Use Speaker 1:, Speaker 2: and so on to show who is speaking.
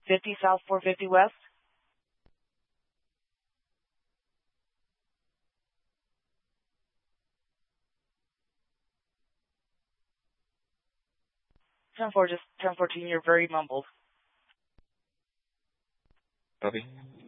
Speaker 1: 350 South 450 West. 10-4, just 10-14, you're very mumbled.
Speaker 2: Copy.